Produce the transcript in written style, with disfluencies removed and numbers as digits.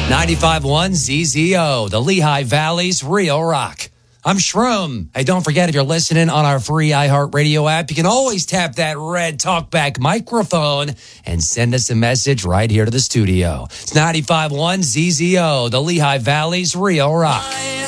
95.1 ZZO, the Lehigh Valley's Real Rock. I'm Shroom. Hey, don't forget, if you're listening on our free iHeartRadio app, you can always tap that red talkback microphone and send us a message right here to the studio. It's 95.1 ZZO, the Lehigh Valley's Real Rock.